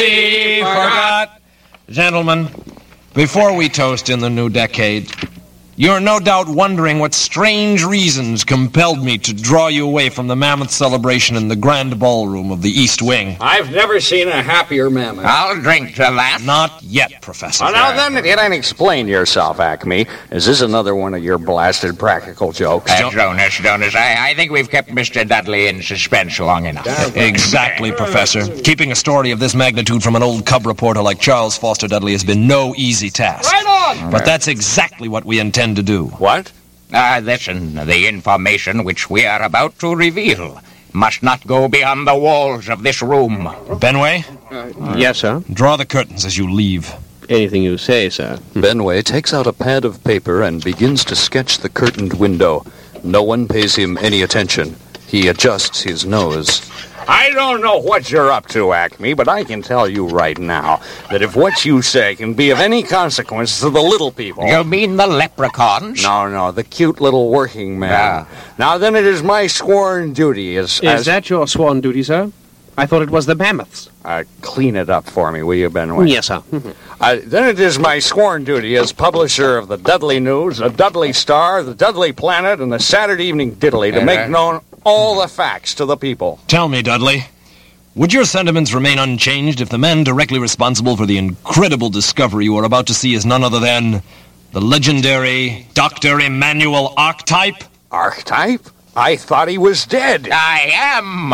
Forgot. Gentlemen, before we toast in the new decade, you're no doubt wondering what strange reasons compelled me to draw you away from the mammoth celebration in the grand ballroom of the East Wing. I've never seen a happier mammoth. I'll drink to that. Not yet, Professor. Well, now then, if you don't explain yourself, Acme, is this another one of your blasted practical jokes? Jonas, I think we've kept Mr. Dudley in suspense long enough. Exactly, Professor. Keeping a story of this magnitude from an old cub reporter like Charles Foster Dudley has been no easy task. Right on! But that's exactly what we intend to do. What? Listen, the information which we are about to reveal must not go beyond the walls of this room. Benway, Yes, sir. draw the curtains as you leave. Anything you say, sir. Benway takes out a pad of paper and begins to sketch the curtained window. No one pays him any attention. He adjusts his nose. I don't know what you're up to, Acme, but I can tell you right now that if what you say can be of any consequence to the little people... You mean the leprechauns? No, the cute little working man. Yeah. Now then it is my sworn duty as... Is that your sworn duty, sir? I thought it was the mammoths. Clean it up for me, will you, Benway? Yes, sir. Then it is my sworn duty as publisher of the Dudley News, the Dudley Star, the Dudley Planet, and the Saturday Evening Diddley to make known all the facts to the people. Tell me, Dudley, would your sentiments remain unchanged if the man directly responsible for the incredible discovery you are about to see is none other than the legendary Dr. Emmanuel Archetype? Archetype? I thought he was dead. I am.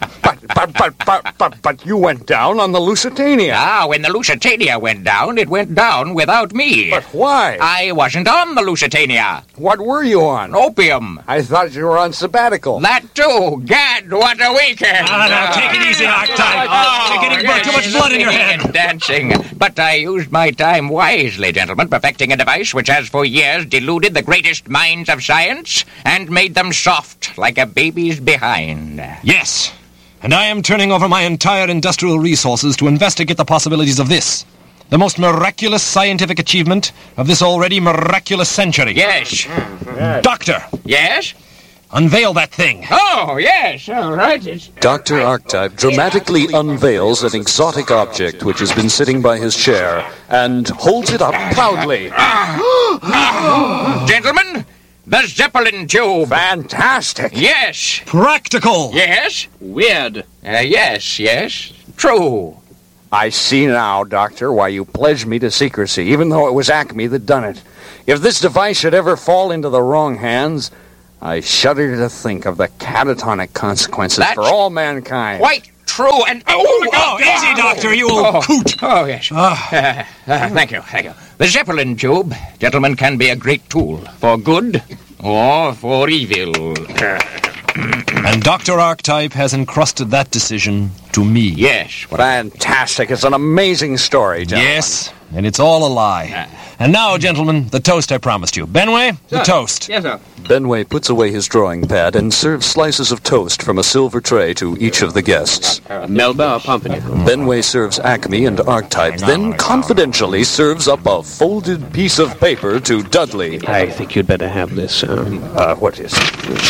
But you went down on the Lusitania. When the Lusitania went down without me. But why? I wasn't on the Lusitania. What were you on? Opium. I thought you were on sabbatical. That too. Gad, what a weekend. Now, take it easy, Archetype. You're getting too much blood in your head. Dancing. But I used my time wisely, gentlemen, perfecting a device which has for years deluded the greatest minds of science and made them soft like a baby's behind. Yes, and I am turning over my entire industrial resources to investigate the possibilities of this, the most miraculous scientific achievement of this already miraculous century. Yes. Doctor! Yes? Unveil that thing. Oh, yes, all right. Dr. Archetype dramatically unveils an exotic object which has been sitting by his chair and holds it up proudly. Gentlemen, the Zeppelin tube. Fantastic. Yes. Practical. Yes. Weird. Yes. True. I see now, Doctor, why you pledged me to secrecy, even though it was Acme that done it. If this device should ever fall into the wrong hands, I shudder to think of the catatonic consequences for all mankind. Quite true, and... Easy, Doctor, you old coot. Oh, yes. Thank you. The Zeppelin tube, gentlemen, can be a great tool for good or for evil. And Dr. Archetype has encrusted that decision to me. Yes. Fantastic. It's an amazing story, gentlemen. Yes, and it's all a lie. And now, gentlemen, the toast I promised you. Benway, the toast. Yes, sir. Benway puts away his drawing pad and serves slices of toast from a silver tray to each of the guests. Melba or pumpernickel? Benway serves Acme and Archetype, then confidentially serves up a folded piece of paper to Dudley. I think you'd better have this, sir. What is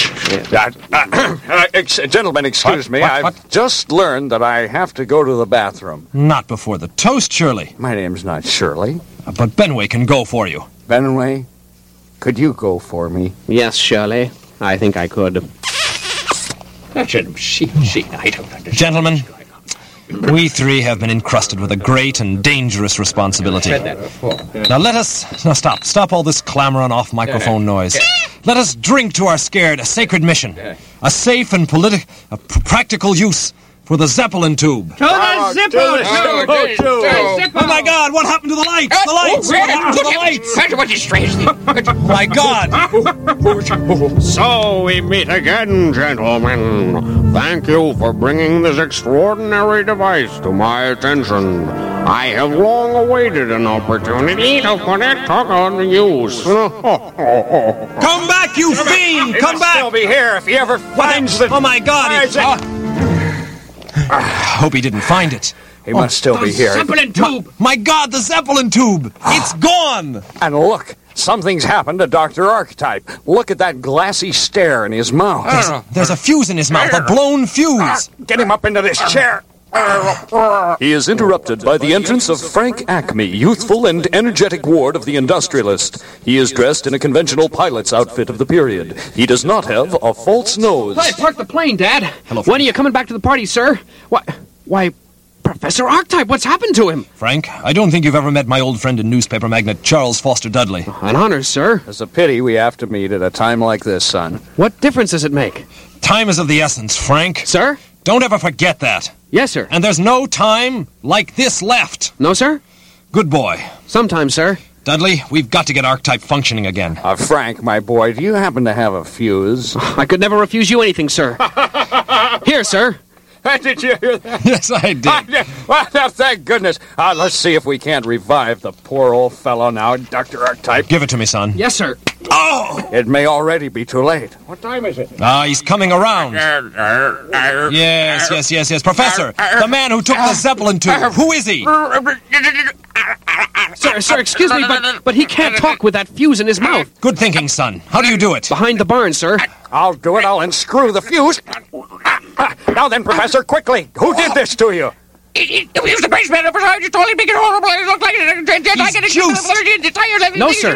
it? Gentlemen, excuse me. I've just learned that I have to go to the bathroom. Not before the toast, surely. My name's not Shirley. But Benway can go for you. Benway, could you go for me? Yes, Shirley. I think I could. I don't understand. Gentlemen, we three have been encrusted with a great and dangerous responsibility. Now stop all this clamor and off-microphone noise. Let us drink to our sacred mission, a safe and practical use for the Zeppelin tube. To the Zeppelin tube! Oh my God, what happened to the lights? What happened to the lights? What is strange? Oh my God. So we meet again, gentlemen. Thank you for bringing this extraordinary device to my attention. I have long awaited an opportunity to put it to good use. Come back, you fiend! Come back! He'll be here if he ever finds the... Oh my God! I hope he didn't find it. He must still be here. Zeppelin tube! My God, the Zeppelin tube! It's gone! And look, something's happened to Dr. Archetype. Look at that glassy stare in his mouth. There's a fuse in his mouth, a blown fuse. Get him up into this chair. He is interrupted by the entrance of Frank Acme, youthful and energetic ward of the industrialist. He is dressed in a conventional pilot's outfit of the period. He does not have a false nose. Hey, park the plane, Dad. Hello, When are you coming back to the party, sir? Why, Professor Archetype, what's happened to him? Frank, I don't think you've ever met my old friend and newspaper magnate, Charles Foster Dudley. An honor, sir. It's a pity we have to meet at a time like this, son. What difference does it make? Time is of the essence, Frank. Sir? Don't ever forget that. Yes, sir. And there's no time like this left. No, sir? Good boy. Sometimes, sir. Dudley, we've got to get Archetype functioning again. Frank, my boy, do you happen to have a fuse? I could never refuse you anything, sir. Here, sir. Did you hear that? Yes, I did. Well, now, thank goodness. Let's see if we can't revive the poor old fellow now, Dr. Archetype. Give it to me, son. Yes, sir. Oh! It may already be too late. What time is it? He's coming around. Yes. Professor, the man who took the Zeppelin tube. Who is he? Sir, excuse me, but he can't talk with that fuse in his mouth. Good thinking, son. How do you do it? Behind the barn, sir. I'll do it. I'll unscrew the fuse. Now then, Professor, quickly. Who did this to you? It was the basement of I just told him make it horrible. It looked like He's juiced. No, sir.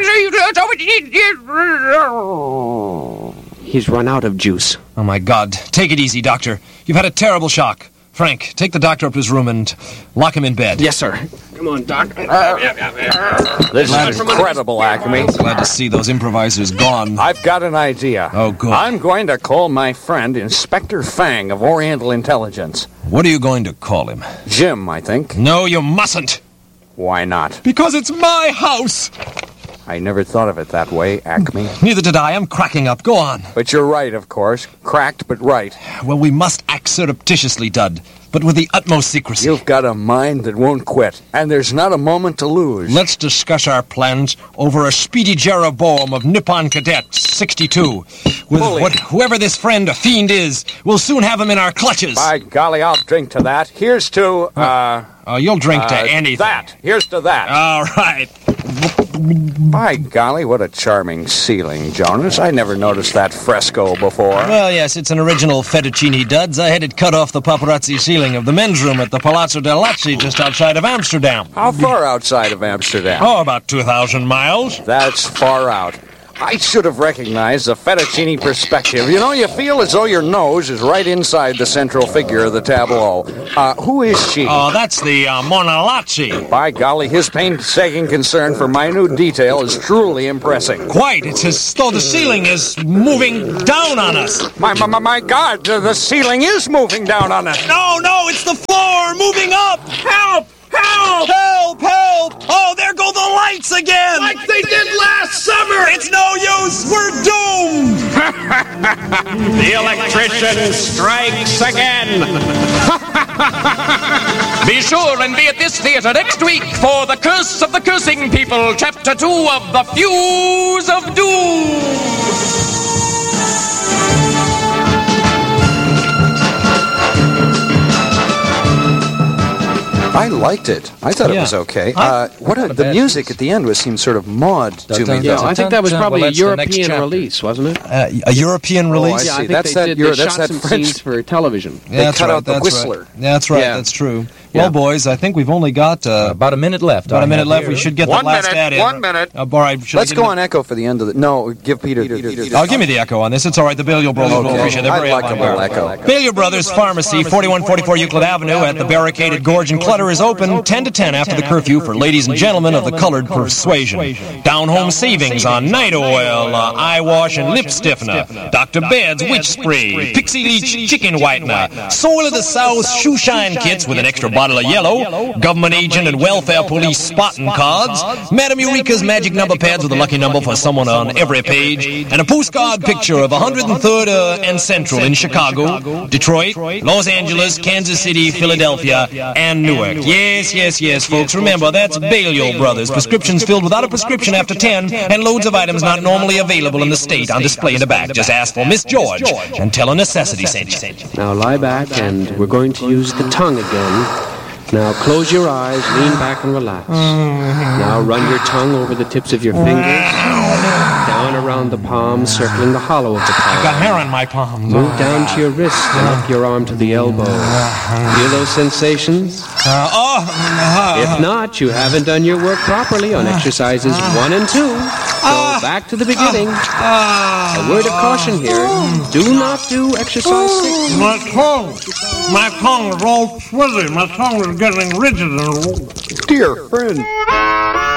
He's run out of juice. Oh, my God. Take it easy, Doctor. You've had a terrible shock. Frank, take the doctor up to his room and lock him in bed. Yes, sir. Come on, Doc. This is incredible, Acme. Glad to see those improvisers gone. I've got an idea. Oh, good. I'm going to call my friend Inspector Fang of Oriental Intelligence. What are you going to call him? Jim, I think. No, you mustn't. Why not? Because it's my house. I never thought of it that way, Acme. Neither did I. I'm cracking up. Go on. But you're right, of course. Cracked, but right. Well, we must act surreptitiously, Dud, but with the utmost secrecy. You've got a mind that won't quit, and there's not a moment to lose. Let's discuss our plans over a speedy Jeroboam of Nippon Cadet 62. With whoever this friend or fiend is, we'll soon have him in our clutches. By golly, I'll drink to that. Here's to, you'll drink to anything. That. Here's to that. All right. By golly, what a charming ceiling, Jonas. I never noticed that fresco before. Well, yes, it's an original fettuccine, Duds. I had it cut off the paparazzi ceiling of the men's room at the Palazzo del Lazzi just outside of Amsterdam. How far outside of Amsterdam? Oh, about 2,000 miles. That's far out. I should have recognized the fettuccine perspective. You know, you feel as though your nose is right inside the central figure of the tableau. Who is she? Oh, that's the Mona Lazzi. By golly, his painstaking concern for minute detail is truly impressive. Quite. It's as though the ceiling is moving down on us. My God, the ceiling is moving down on us. No, it's the floor moving up. Help! Help! Help! Help! Oh, there go the lights again! Like they did last summer! It's no use! We're doomed! The electrician strikes again! Be sure and be at this theater next week for The Curse of the Cursing People, Chapter 2 of The Fuse of Doom. I liked it. I thought it was okay. The music at the end seemed sort of Maud to me, though. I think that was probably a European release, wasn't it? A European release? Yeah, I think That's they that shot some French scenes for television. They cut out the whistler. Right. That's right. Yeah. That's true. Yeah. Well, boys, I think we've only got about a minute left. About a minute left. We should get the last ad in. 1 minute. All right. Let's go on echo for the end of the... No, give Peter... I'll give me the echo on this. It's all right. The Balliol Brothers will appreciate it. They're I very like a little echo. Balliol Brothers Pharmacy, 4144 Euclid Avenue at the Barricaded Gorge and Clutter is open 10 to 10 after the curfew for ladies and gentlemen of the colored persuasion. Down-home savings on night oil, eye wash and lip stiffener, Dr. Bed's witch spray, Pixie Leach chicken whitener, Soil of the South shoe shine kits with an extra bottle of yellow, government agent and welfare police spotting cards, Madame Eureka's magic number pads with a lucky number for someone on every page, and a postcard picture of 103rd and Central in Chicago, Detroit, Los Angeles, Kansas City, Philadelphia, and Newark. Yes, folks. Remember, that's Balliol Brothers. Prescriptions filled without a prescription after 10, and loads of items not normally available in the state on display in the back. Just ask for Miss George and tell her necessity sent you. Now lie back, and we're going to use the tongue again Now close your eyes, lean back and relax. Now run your tongue over the tips of your fingers, down around the palms, circling the hollow of the palm. I've got hair on my palms. Move down to your wrist and up your arm to the elbow. Feel those sensations? If not, you haven't done your work properly on exercises 1 and 2. So back to the beginning. A word of caution here. Do not do exercise 6. My tongue is all swizzing. My tongue is getting rigid and... Dear friend.